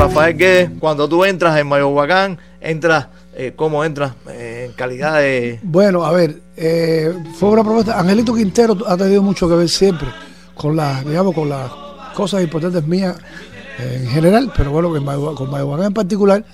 Rafael Guedes, cuando tú entras en Mayohuacán, ¿cómo entras en calidad de...? Bueno, a ver, fue una propuesta. Angelito Quintero ha tenido mucho que ver siempre con las cosas importantes mías en general, pero bueno, con Mayohuacán en particular.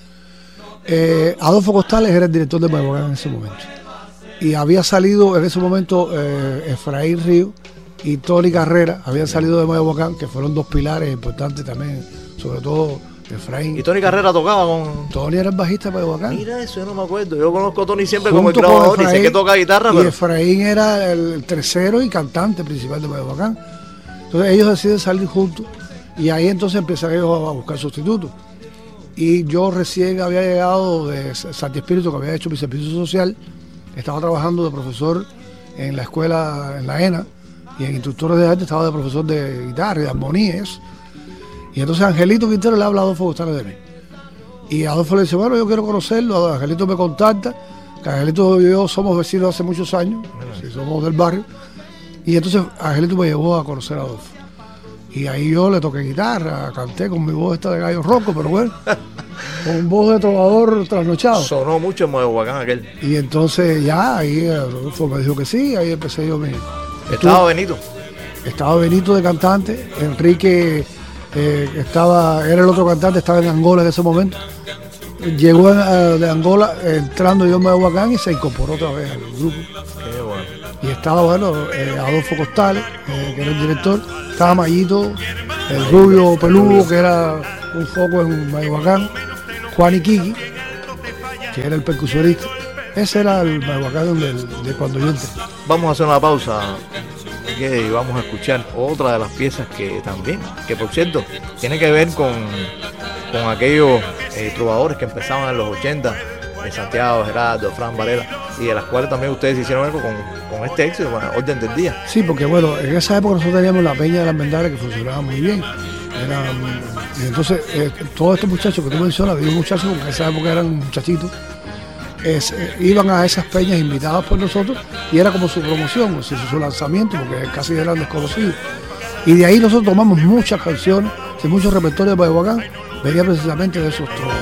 Adolfo Costales era el director de Mayohuacán en ese momento. Y había salido en ese momento Efraín Río y Tony Carrera, habían salido de Mayohuacán, que fueron dos pilares importantes también, sobre todo Efraín. ¿Y Tony Carrera tocaba con...? Tony era el bajista de Mayohuacán. Mira eso, yo no me acuerdo. Yo conozco a Tony siempre como el grabador y sé que toca guitarra. Y Efraín era el tercero y cantante principal de Mayohuacán. Entonces ellos deciden salir juntos y ahí entonces empiezan ellos a buscar sustitutos. Y yo recién había llegado de Santi Espíritu, que había hecho mi servicio social. Estaba trabajando de profesor en la escuela, en la ENA, y en instructores de arte estaba de profesor de guitarra y de armonías. Y entonces Angelito Quintero le habla a Adolfo Costales de mí. Y Adolfo le dice, bueno, yo quiero conocerlo. Angelito me contacta, que Angelito y yo somos vecinos hace muchos años, sí, somos del barrio. Y entonces Angelito me llevó a conocer a Adolfo. Y ahí yo le toqué guitarra, canté con mi voz esta de gallo roco, pero bueno, con voz de trovador trasnochado. Sonó mucho en Mayohuacán aquel. Y entonces ya, ahí Adolfo me dijo que sí, ahí empecé yo mi... ¿Estaba Benito? Estaba Benito de cantante, Enrique era el otro cantante, estaba en Angola en ese momento. Llegó de Angola entrando yo en Mayohuacán y se incorporó otra vez al grupo. Qué bueno. Y estaba, bueno, Adolfo Costales, que era el director, estaba Mayito, el rubio peludo, que era un foco en Mayohuacán, Juan Iquiqui, que era el percusionista. Ese era el Mayohuacán de cuando yo entré. Vamos a hacer una pausa y vamos a escuchar otra de las piezas que por cierto, tiene que ver con aquellos trovadores que empezaban en los 80, de Santiago, Gerardo, Fran Varela, y de las cuales también ustedes hicieron algo con este éxito, con Orden del Día. Sí, porque bueno, en esa época nosotros teníamos la Peña de la Almendares que funcionaba muy bien. Y entonces, todos estos muchachos que tú mencionas, digo muchachos porque en esa época eran muchachitos, iban a esas peñas invitadas por nosotros y era como su promoción, o sea, su lanzamiento, porque casi eran desconocidos. Y de ahí nosotros tomamos muchas canciones, de muchos repertorios de Mayohuacán, venía precisamente de esos trovadores.